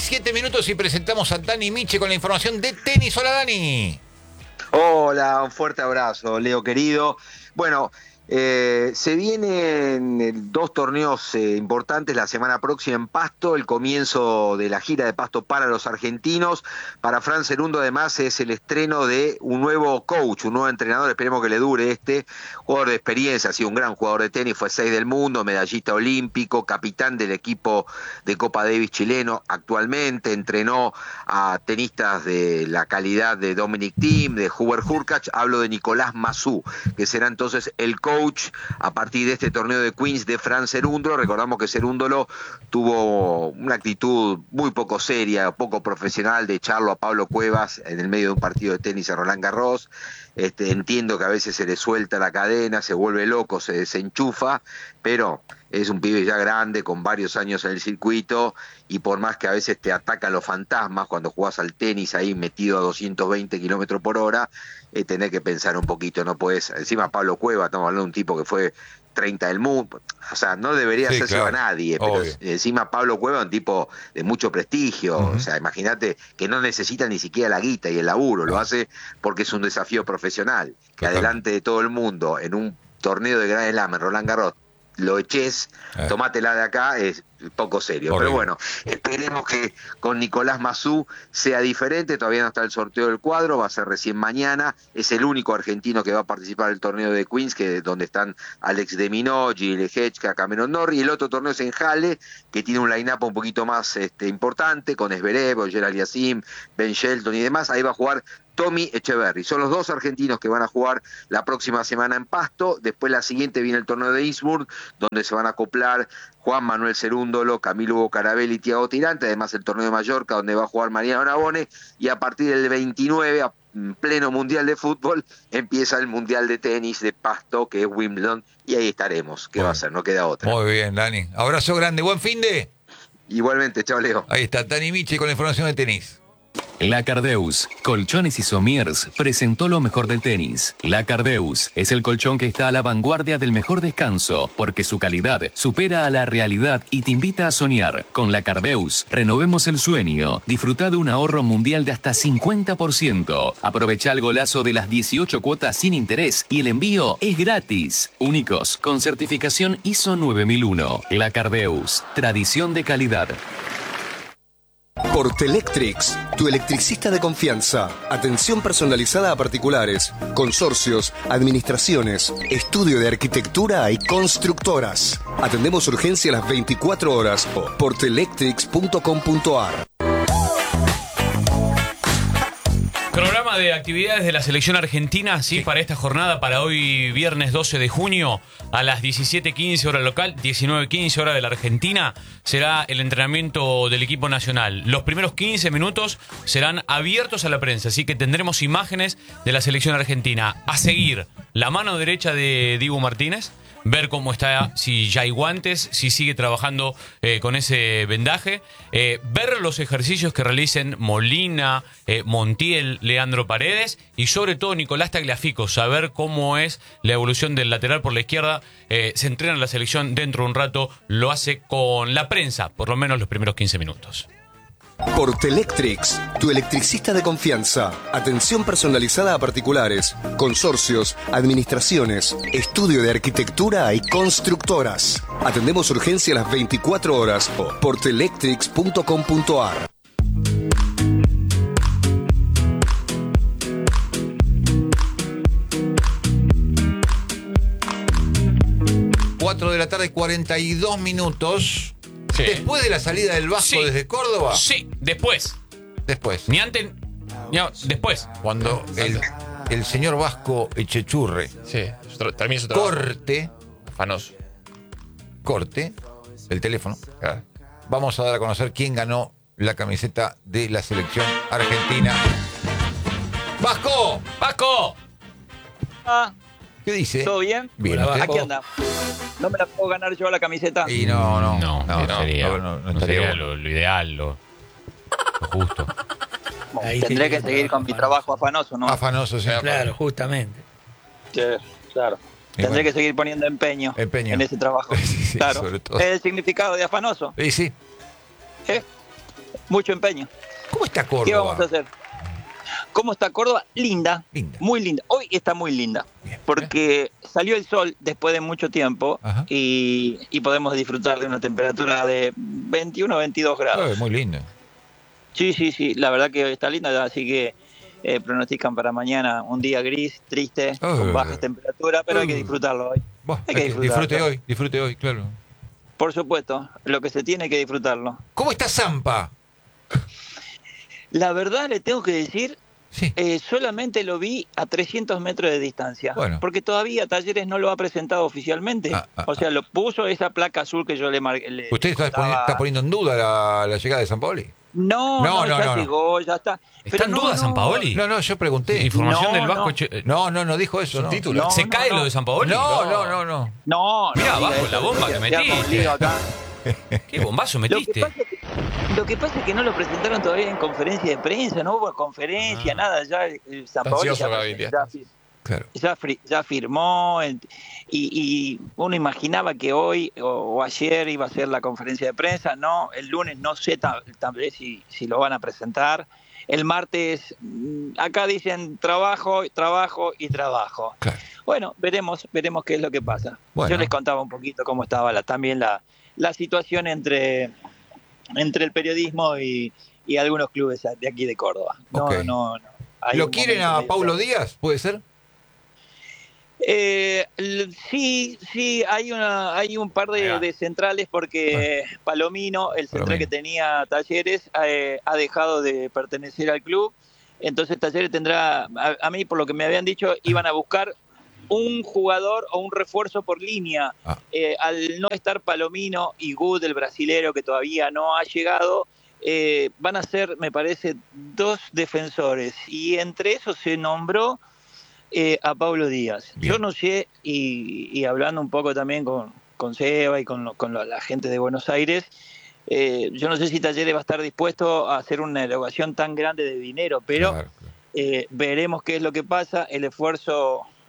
17 minutos y presentamos a Dani Miche con la información de tenis. Hola, Dani. Hola, un fuerte abrazo, Leo querido. Bueno, se vienen dos torneos importantes la semana próxima en Pasto, el comienzo de la gira de Pasto para los argentinos. Para Fran Cerundo además es el estreno de un nuevo coach, un nuevo entrenador, esperemos que le dure jugador de experiencia, ha sido un gran jugador de tenis, fue 6 del mundo, medallista olímpico, capitán del equipo de Copa Davis chileno actualmente, entrenó a tenistas de la calidad de Dominic Thiem, de Hubert Hurkacz. Hablo de Nicolás Massú, que será entonces el coach a partir de este torneo de Queens de Fran Cerúndolo. Recordamos que Cerúndolo tuvo una actitud muy poco seria, poco profesional de echarlo a Pablo Cuevas en el medio de un partido de tenis a Roland Garros. Entiendo que a veces se le suelta la cadena, se vuelve loco, se desenchufa, pero es un pibe ya grande, con varios años en el circuito, y por más que a veces te atacan los fantasmas cuando jugás al tenis ahí metido a 220 kilómetros por hora, tenés que pensar un poquito, no podés. Encima Pablo Cueva, estamos hablando de un tipo que fue 30 del mundo, o sea, no debería hacerse a nadie, pero encima Pablo Cueva es un tipo de mucho prestigio, o sea, imagínate que no necesita ni siquiera la guita y el laburo, lo hace porque es un desafío profesional, que adelante de todo el mundo, en un torneo de Grand Slam en Roland Garros, lo eches, tomátela de acá, es poco serio. Pero bueno, esperemos que con Nicolás Massú sea diferente. Todavía no está el sorteo del cuadro, va a ser recién mañana. Es el único argentino que va a participar del torneo de Queens, donde están Alex de Minaur, Gilles Lehechka, Cameron Norrie. Y el otro torneo es en Halle, que tiene un line-up un poquito más importante, con Zverev, Gerald Yassim, Ben Shelton y demás. Ahí va a jugar Tommy Echeverry. Son los dos argentinos que van a jugar la próxima semana en Pasto. Después la siguiente viene el torneo de Innsbruck, donde se van a acoplar Juan Manuel Cerúndolo, Camilo Hugo Carabelli y Thiago Tirante. Además el torneo de Mallorca, donde va a jugar Mariano Navone. Y a partir del 29, a pleno mundial de fútbol, empieza el mundial de tenis de Pasto, que es Wimbledon. Y ahí estaremos. ¿Qué va a ser? No queda otra. Muy bien, Dani. Abrazo grande. Buen fin de. Igualmente, chao, Leo. Ahí está Dani Miche con la información de tenis. La Cardeus, Colchones y Somiers, presentó lo mejor del tenis. La Cardeus es el colchón que está a la vanguardia del mejor descanso, porque su calidad supera a la realidad y te invita a soñar. Con La Cardeus, renovemos el sueño. Disfruta de un ahorro mundial de hasta 50%. Aprovecha el golazo de las 18 cuotas sin interés y el envío es gratis. Únicos, con certificación ISO 9001. La Cardeus, tradición de calidad. Portelectrics, tu electricista de confianza. Atención personalizada a particulares, consorcios, administraciones, estudio de arquitectura y constructoras. Atendemos urgencia a las 24 horas. Portelectrics.com.ar. Programa de actividades de la selección argentina, sí, para esta jornada, para hoy viernes 12 de junio a las 17:15 hora local, 19:15 hora de la Argentina, será el entrenamiento del equipo nacional. Los primeros 15 minutos serán abiertos a la prensa, así que tendremos imágenes de la selección argentina. A seguir, la mano derecha de Dibu Martínez, ver cómo está, si ya hay guantes, si sigue trabajando con ese vendaje, ver los ejercicios que realicen Molina, Montiel, Leandro Paredes y sobre todo Nicolás Tagliafico, saber cómo es la evolución del lateral por la izquierda. Se entrena en la selección dentro de un rato, lo hace con la prensa, por lo menos los primeros 15 minutos. Portelectrics, tu electricista de confianza. Atención personalizada a particulares, consorcios, administraciones, estudio de arquitectura y constructoras. Atendemos urgencia a las 24 horas. Portelectrics.com.ar. De la tarde, 42 minutos. Sí. Después de la salida del Vasco desde Córdoba. Sí, después. Después. Después. Cuando el señor Vasco Echechurre termina su trabajo. Afanoso. Corte el teléfono. Vamos a dar a conocer quién ganó la camiseta de la selección argentina. ¡Vasco! ¡Vasco! ¿Qué dice? ¿Todo bien? Bien. Aquí anda. ¿No me la puedo ganar yo a la camiseta? Y no sería lo ideal, lo justo. Tendré que seguir con mi trabajo afanoso, ¿no? Afanoso, sí. Claro, justamente. Sí, claro. Tendré que seguir poniendo empeño en ese trabajo. Sí, claro. sobre todo. Es el significado de afanoso. Sí. mucho empeño. ¿Cómo está Córdoba? ¿Qué vamos a hacer? ¿Cómo está Córdoba? Linda, Linda. muy linda. Hoy está muy linda, Bien. porque salió el sol después de mucho tiempo Ajá. y podemos disfrutar de una temperatura de 21 o 22 grados. Muy lindo. Sí, la verdad que hoy está linda, así que pronostican para mañana un día gris, triste, con bajas temperaturas, pero hay que disfrutarlo hoy. Hay que disfrutarlo. Disfrute hoy, claro. Por supuesto, lo que se tiene que disfrutarlo. ¿Cómo está Zampa? La verdad le tengo que decir, Sí. solamente lo vi a 300 metros de distancia, Bueno. porque todavía Talleres no lo ha presentado oficialmente. O sea, lo puso esa placa azul que yo le marqué. ¿Usted está poniendo en duda la llegada de Sampaoli? No, ya llegó, ya está. ¿Está en duda Sampaoli? No, yo pregunté. Información del Vasco. No dijo eso. No. Título. ¿Se cae lo de Sampaoli? No. No, Mirá, diga abajo eso, la bomba diga, que se arma un metiste. lío acá. ¿Qué bombazo Lo que metiste? pasa es que no lo presentaron todavía en conferencia de prensa, no hubo conferencia, nada, ya Sampaoli Ansioso, Gaviria. Claro. ya firmó y uno imaginaba que hoy o ayer iba a ser la conferencia de prensa, no, el lunes no sé tal vez si lo van a presentar, el martes acá dicen trabajo. Claro. Bueno, veremos qué es lo que pasa. Bueno. Yo les contaba un poquito cómo estaba también la situación entre el periodismo y algunos clubes de aquí de Córdoba. No. Hay ¿Lo un quieren momento a medio Paulo tenso. Díaz? ¿Puede ser? Sí, hay un par de centrales porque Palomino, el central que tenía Talleres, ha dejado de pertenecer al club. Entonces Talleres tendrá, a mí por lo que me habían dicho, iban a buscar un jugador o un refuerzo por línea. Al no estar Palomino y Good, el brasilero que todavía no ha llegado, van a ser, me parece, 2 defensores. Y entre esos se nombró a Paulo Díaz. Bien. Yo no sé, y hablando un poco también con Seba y con la gente de Buenos Aires, yo no sé si Talleres va a estar dispuesto a hacer una erogación tan grande de dinero, pero Claro. veremos qué es lo que pasa. El esfuerzo